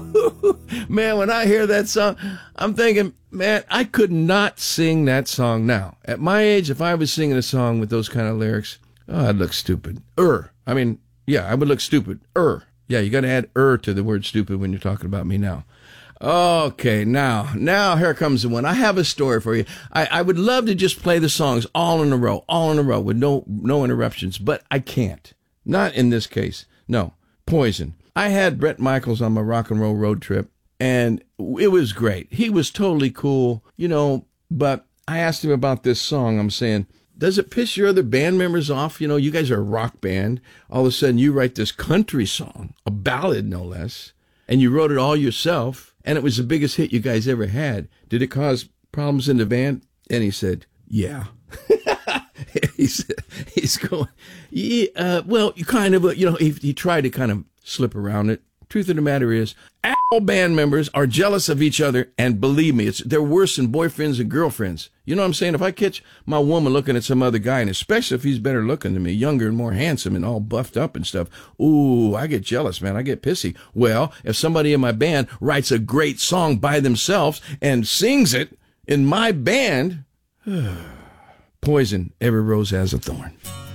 Man, when I hear that song, I'm thinking, man, I could not sing that song now. At my age, if I was singing a song with those kind of lyrics, oh, I'd look stupid. I would look stupid. Yeah, you got to add to the word stupid when you're talking about me now. Okay, now here comes the one. I have a story for you. I would love to just play the songs all in a row with no interruptions, but I can't. Not in this case. No. Poison. I had Bret Michaels on my rock and roll road trip, and it was great. He was totally cool, but I asked him about this song. I'm saying, does it piss your other band members off? You guys are a rock band. All of a sudden, you write this country song, a ballad no less, and you wrote it all yourself, and it was the biggest hit you guys ever had. Did it cause problems in the band? And he said, yeah. He's going, yeah, well, you kind of, he tried to kind of slip around it. Truth of the matter is, all band members are jealous of each other, and believe me, they're worse than boyfriends and girlfriends. You know what I'm saying? If I catch my woman looking at some other guy, and especially if he's better looking than me, younger and more handsome and all buffed up and stuff, ooh, I get jealous, man. I get pissy. Well, if somebody in my band writes a great song by themselves and sings it in my band, Poison, every rose has a thorn.